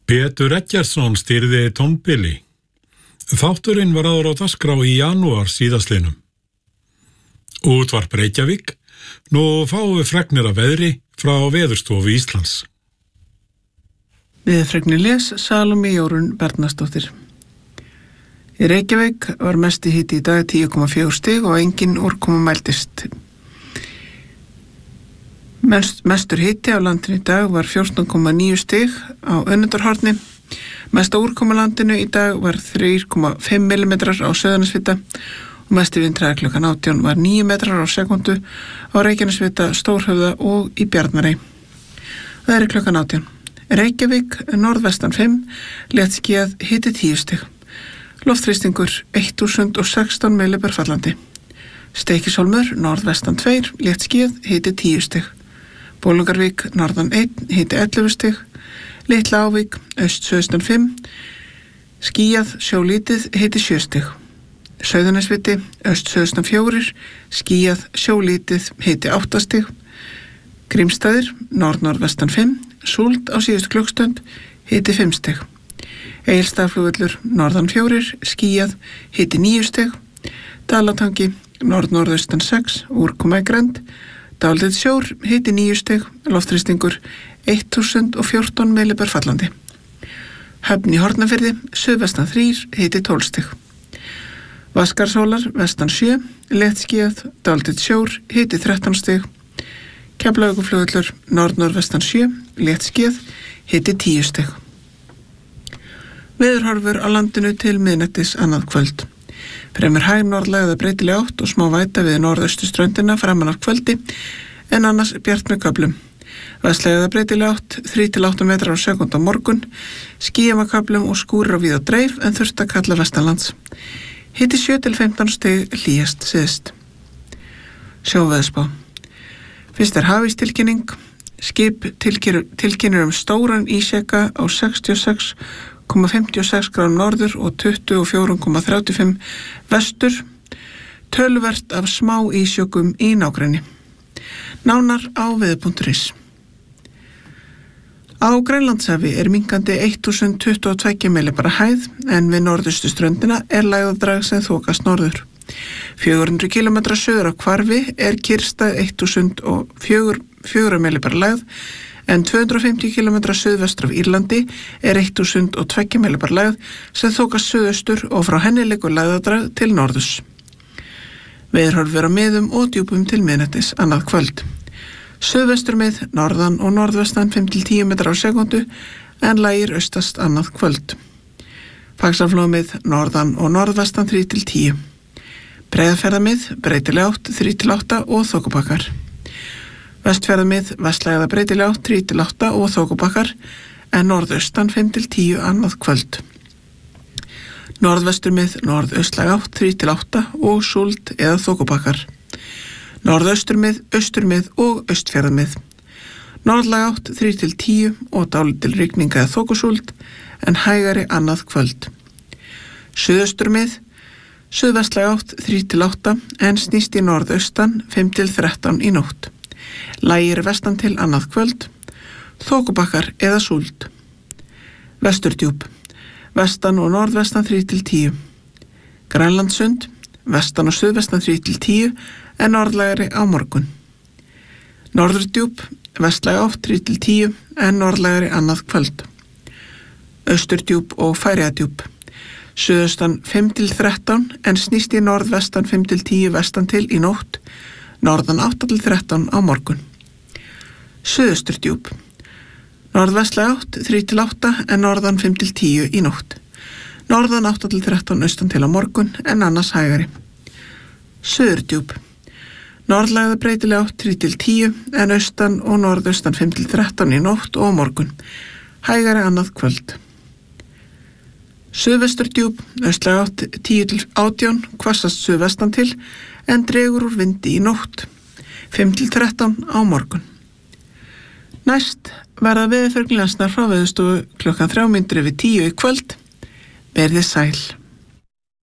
Pétur Eggertsson stýrði tónbili. Þátturinn var áður á dagskrá í janúar síðastliðnum. Útvarp Reykjavík, nú fáum við fregnir af veðri frá Veðurstofu Íslands. Veðurfregnir les Salóme Jórunn Bernharðsdóttir. Í Reykjavík var mesti hiti í dag 10,4 stig og engin úrkoma mældist. Mestur hiti á landinu í dag var 14,9 stig á Önundarhorni. Mesta úrkoma á landinu í dag var 3,5 mm á Suðurnesvita og mesti vindhraði klukkan 18 var 9 metrar á sekundu á Reykjanesvita, Stórhöfða og í Bjarnarey. Það er klukkan 18. Reykjavík, norðvestan 5, léttskýjað, hiti 10 stig. Loftþrýstingur 1016 millibar fallandi. Steikishólmur, norðvestan 2, léttskýjað, hiti 10 stig. Bolungarvík, norðan 1, hiti 11 stig. Litla Ávík, aust-suðaustan 5, skýjað, sjólítið, hiti 7 stig. Sauðanesviti, aust-suðaustan 4, skýjað, sjólítið, hiti 8 stig. Grímsstaðir, norð-norðvestan 5, súld á síðustu klukkstund, hiti 5 stig. Egilsstaðaflugvöllur, norðan 4, skýjað, hiti 9 stig. Dalatangi, norð-norðaustan 6, úrkoma í grennd. Dálítið sjór, hiti 9 stig, loftþrýstingur 1014 millibar fallandi. Höfn í Hornafirði, suðvestan 3, hiti 12 stig. Vaskarsólar, vestan 7, léttskýjað, dálítið sjór, hiti 13 stig. Keflavíkurflugvöllur, norð-norðvestan 7, léttskýjað, hiti 10 stig. Veðurhorfur á landinu til miðnættis annað kvöld. Fremur hæg norðlæg eða breytileg átt og smá væta við norðaustuströndina framan af kvöldi en annars bjart með köflum. Vestlæg eða breytileg átt 3-8 metrar á sekúndu á morgun, skýjað með köflum og skúrir á víð og dreif en þurft að kalla vestanlands. Hiti 7-15 stig, hlýjast syðst. Sjóveðurspá. Fyrst er hafístilkynning. Skip tilkynir stóran ísjaka á 66,56 gráðum norður og 24,35 vestur, töluvert af smá ísjökum í nágrenni. Nánar á veður.is. Á Grænlandshafi er minnkandi 1022 millibara hæð en við norðustu ströndina er lægðadrag sem þokast norður. 400 km suður af Hvarfi er kyrrstað 1004 millibara lægð en 250 km suðvestur af Írlandi er 1002 millibar lægð sem þokast suðaustur og frá henni liggur lægðadrag til norðurs. Veðurhorfur á miðum og djúpum til miðnættis annað kvöld. Suðvestur mið, norðan og norðvestan 5-10 metrar á sekundu en lægir austast annað kvöld. Faxaflóðmið, norðan og norðvestan 3-10. Breiðafjarðarmið, breytileg átt 3-8 og þokubakkar. Vestfjarðamið, vestlægða breytileg átt 3-8 og þokubakkar en norðaustan 5-10 annað kvöld. Norðvesturmið, norðaustlæg átt 3-8 og súld eða þokubakkar. Norðausturmið, austurmið og austfjarðamið. Norðlæg átt 3-10 og dálítil rigning eða þokusúld en hægari annað kvöld. Suðausturmið, suðvestlæg átt 3-8 en snýst í norðaustan 5-13 í nótt. Lægir vestan til annað kvöld, þokubakkar eða súld. Vesturdjúp, vestan og norðvestan 3-10. Grænlandssund, vestan og suðvestan 3-10 en norðlægari á morgun. Norðurdjúp, vestlæg átt 3-10 en norðlægari annað kvöld. Austurdjúp og Færeyjadjúp, suðaustan 5-13 en snýst í norðvestan 5-10 vestan til í nótt, norðan 8-13 á morgun. Suðausturdjúp, norðvestlæg átt 3-8 en norðan 5-10 í nótt. Norðan 8-13 austan til á morgun en annars hægari. Suðurdjúp, norðlægða breytileg átt 3-10 en austan og norðaustan 5-13 í nótt og á morgun. Hægari annað kvöld. Suðvesturdjúp, austlæg átt 10-18, hvassast suðvestan til en dregur úr vindi í nótt, 5-13 á morgun. Næst verða veðurfregnir lesnar frá Veðurstofu klukkan 9:03 í kvöld. Verið sæl.